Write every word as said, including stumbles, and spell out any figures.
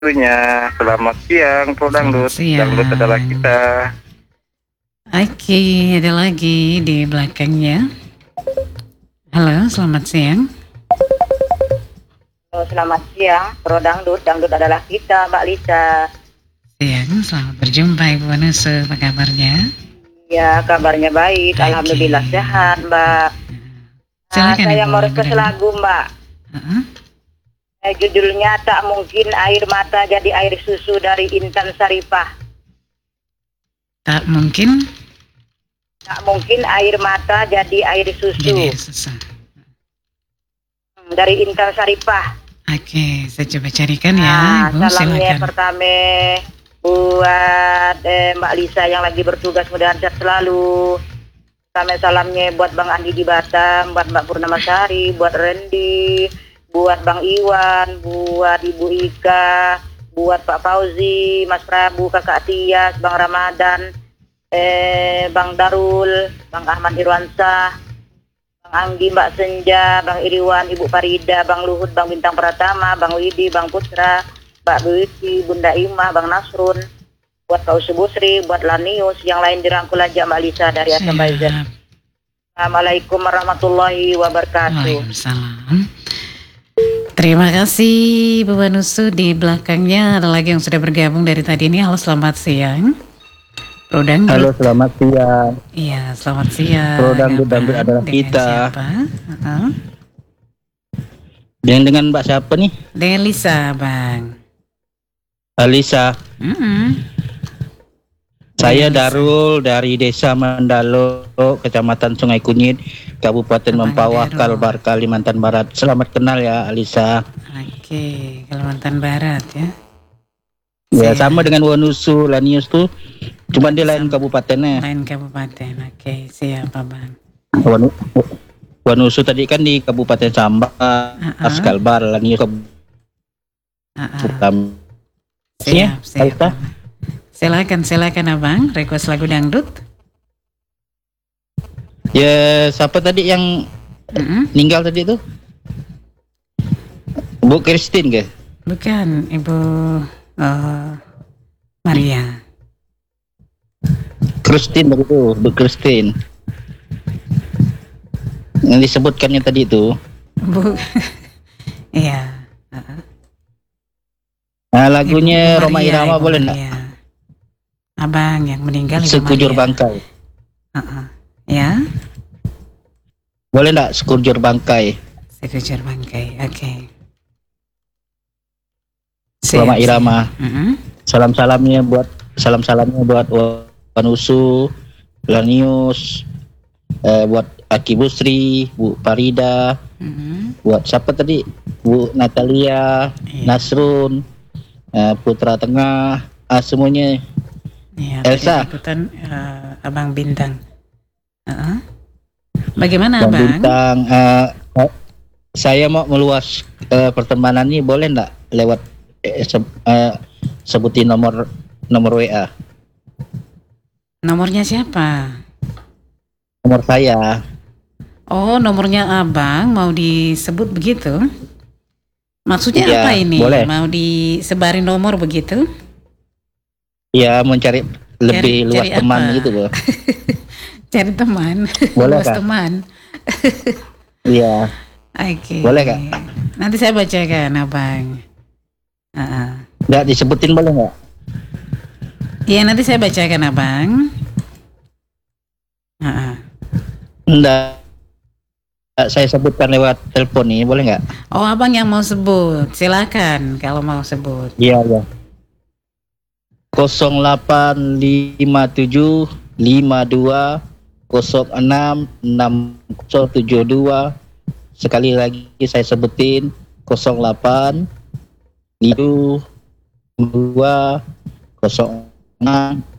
Tentunya, selamat siang, Pro Selamat Dangdut. siang. Dangdut adalah kita. Oke, ada lagi di belakangnya. Halo, selamat siang. Halo, selamat siang, Pro Dangdut. Dangdut adalah kita, Mbak Lisa. Siang, selamat berjumpa Ibu Vanusu, apa kabarnya? Ya, kabarnya baik, Oke. alhamdulillah sehat, Mbak. Silakan, Ah, saya Ibu, mau request lagu lagu, Mbak. Uh-uh. Eh, judulnya Tak Mungkin Air Mata Jadi Air Susu dari Intan Sarifah. Tak mungkin Tak mungkin air mata jadi air susu. jadi air susu. Hmm, dari Intan Sarifah. Oke, saya coba carikan ya, Nah, Ibu, salamnya silakan. pertama buat eh, Mbak Lisa yang lagi bertugas, mudah-mudahan sehat selalu. Sama salamnya buat Bang Andi di Batam, buat Mbak Purnamasari, buat Randy, buat Bang Iwan, buat Ibu Ika, buat Pak Fauzi, Mas Prabu, Kakak Tias, Bang Ramadan, eh, Bang Darul, Bang Ahmad Irwansyah, Bang Anggi, Mbak Senja, Bang Iriwan, Ibu Farida, Bang Luhut, Bang Bintang Pratama, Bang Widi, Bang Putra, Mbak Bewiti, Bunda Imah, Bang Nasrun, buat Kau Subusri, buat Lanius, yang lain dirangkul aja Mbak Lisa dari Asam Baizan. Assalamualaikum warahmatullahi wabarakatuh. Waalaikumsalam. Terima kasih Bu Vanusu. Di belakangnya ada lagi yang sudah bergabung dari tadi ini. Halo, selamat siang. Pro Dangdut. Halo, selamat siang. Iya, selamat siang. Pro Dangdut, Abang. Dangdut adalah Dengan kita. siapa? Uh-huh. Dengan dengan Mbak siapa nih? Dengan Lisa, Bang. Alisa. Mm-mm. Saya Lisa. Darul dari Desa Mandalo, Kecamatan Sungai Kunyit, Kabupaten Abang Mempawah, Darul. Kalbar, Kalimantan Barat. Selamat kenal ya, Alisa. Oke, Kalimantan Barat ya. Ya, Siap. sama dengan Wanusu, Lanius tuh, cuma di lain kabupatennya. Lain kabupaten. Oke, siap, Bang. Wanu, Wanusu tadi kan di Kabupaten Samba, Uh-uh. Kalbar, Lanius Uh-uh. Kabupaten. Siap, siap. Alisa. Abang. Silakan, silakan Abang. Request lagu dangdut. Ya, siapa tadi yang Mm-mm. meninggal tadi tuh? Bu Christine ke? Bukan, Ibu uh, Maria. Christine begitu, Bu Christine. Yang disebutkannya tadi itu. Bu. Iya. Uh-uh. Nah, lagunya Ibu Roma Maria, Irama Ibu boleh enggak? Maria. Abang yang meninggal Ibu Sekujur Maria. Bangkai. Uh-uh. Ya, Boleh enggak Sekujur Bangkai? sekujur bangkai. Oke. Roma Siap, Irama. siap. Mm-mm. Salam-salamnya buat salam-salamnya buat Wanusu, Lanius, eh, buat Aki Busri, Bu Farida, Mm-mm. buat siapa tadi? Bu Natalia, Iya. Nasrun, eh, Putra Tengah, ah, semuanya. Iya, Elsa. tadi ikutan uh, Abang Bintang. Uh-uh. Bagaimana Dan Abang? Bintang, eh, eh, saya mau meluas eh, pertemanan ini, boleh enggak lewat eh, se- eh, sebutin nomor nomor W A, Nomornya siapa? nomor saya. Oh, nomornya Abang mau disebut begitu? Maksudnya Iya, apa ini? boleh. Mau disebarin nomor begitu? Ya, mencari lebih Cari- luas cari teman apa? gitu loh. Cari teman. Boleh, Luas Kak? teman. Iya, Oke. Boleh, Kak? Nanti saya bacakan Abang. Uh-uh. nggak disebutin boleh nggak? Iya, nanti saya bacakan Abang. Uh-uh. Enggak, saya sebutkan lewat telepon nih, boleh nggak? Oh, Abang yang mau sebut. Silakan kalau mau sebut. Iya, ya. nol delapan lima tujuh lima dua nol enam enam nol tujuh dua. Sekali lagi saya sebutin nol delapan lima tujuh dua nol enam